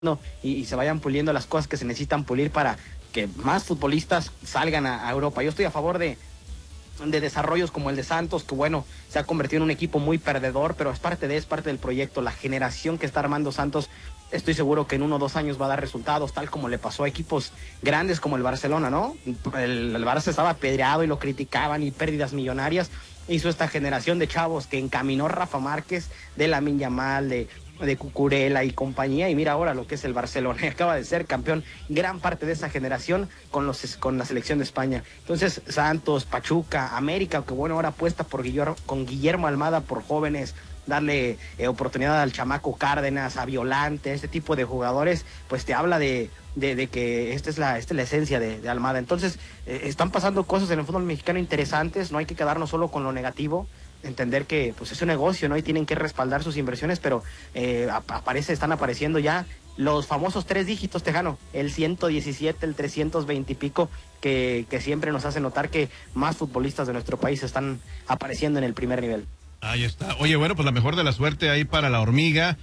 y se vayan puliendo las cosas que se necesitan pulir para que más futbolistas salgan a Europa. Yo estoy a favor de desarrollos como el de Santos, que bueno, se ha convertido en un equipo muy perdedor, pero es parte del proyecto. La generación que está armando Santos, estoy seguro que en 1 o 2 años va a dar resultados, tal como le pasó a equipos grandes como el Barcelona, ¿no? El Barça estaba apedreado y lo criticaban y pérdidas millonarias. Hizo esta generación de chavos que encaminó Rafa Márquez, de Lamine Yamal, de Cucurella y compañía, y mira ahora lo que es el Barcelona, acaba de ser campeón gran parte de esa generación con la selección de España. Entonces Santos, Pachuca, América, que bueno, ahora apuesta con Guillermo Almada por jóvenes, darle oportunidad al chamaco Cárdenas, a Violante, este tipo de jugadores, pues te habla de que esta es la esencia de Almada. Entonces están pasando cosas en el fútbol mexicano interesantes, no hay que quedarnos solo con lo negativo, entender que pues es un negocio, ¿no? Y tienen que respaldar sus inversiones, pero están apareciendo ya los famosos 3 dígitos, Tejano, el 117, el 320 y pico, que siempre nos hace notar que más futbolistas de nuestro país están apareciendo en el primer nivel. Ahí está. Oye, bueno, pues la mejor de la suerte ahí para la hormiga.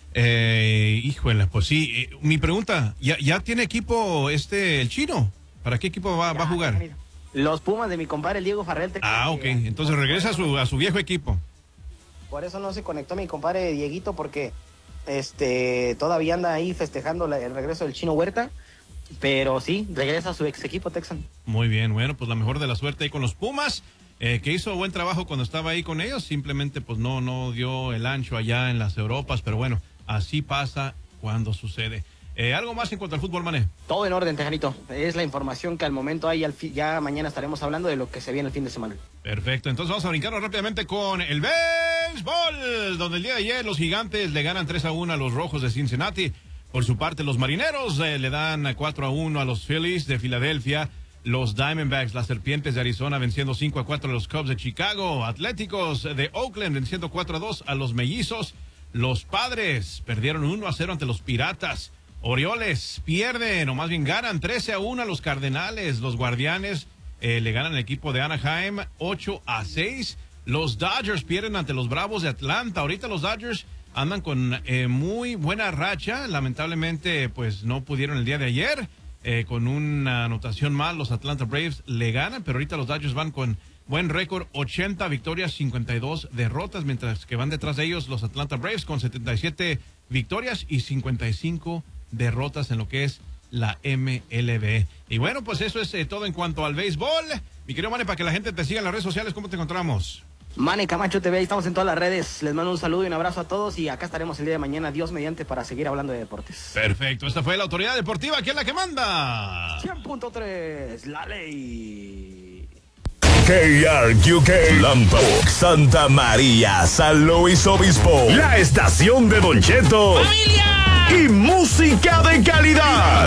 Híjole, pues sí. Mi pregunta, ¿ya tiene equipo el chino? ¿Para qué equipo va a jugar? Los Pumas de mi compadre el Diego Farrell. Ok. Entonces regresa a su viejo equipo. Por eso no se conectó mi compadre Dieguito, porque todavía anda ahí festejando el regreso del Chino Huerta. Pero sí, regresa a su ex equipo Texan. Muy bien, bueno, pues la mejor de la suerte ahí con los Pumas. Que hizo buen trabajo cuando estaba ahí con ellos, simplemente pues no dio el ancho allá en las Europas, pero bueno, así pasa cuando sucede. ¿Algo más en cuanto al fútbol, Mané? Todo en orden, Tejanito. Es la información que al momento hay, ya mañana estaremos hablando de lo que se viene el fin de semana. Perfecto, entonces vamos a brincarnos rápidamente con el béisbol, donde el día de ayer los Gigantes le ganan 3-1 a los Rojos de Cincinnati. Por su parte, los Marineros le dan 4-1 a los Phillies de Filadelfia. Los Diamondbacks, las Serpientes de Arizona, venciendo 5-4 a los Cubs de Chicago. Atléticos de Oakland venciendo 4-2 a los Mellizos. Los Padres perdieron 1-0 ante los Piratas. Orioles pierden, o más bien ganan 13-1 a los Cardenales. Los Guardianes le ganan al equipo de Anaheim 8-6. Los Dodgers pierden ante los Bravos de Atlanta. Ahorita los Dodgers andan con muy buena racha. Lamentablemente, pues no pudieron el día de ayer. Con una anotación más, los Atlanta Braves le ganan, pero ahorita los Dodgers van con buen récord, 80 victorias, 52 derrotas, mientras que van detrás de ellos los Atlanta Braves con 77 victorias y 55 derrotas en lo que es la MLB. Y bueno, pues eso es todo en cuanto al béisbol. Mi querido Mane, para que la gente te siga en las redes sociales, ¿cómo te encontramos? Mane Camacho TV, estamos en todas las redes. Les mando un saludo y un abrazo a todos y acá estaremos el día de mañana, Dios mediante, para seguir hablando de deportes. Perfecto, esta fue la Autoridad Deportiva, ¿quién es la que manda? 100.3, la ley. KRQK, Lampa, Santa María, San Luis Obispo, la estación de Don Cheto, ¡Familia! Y música de calidad.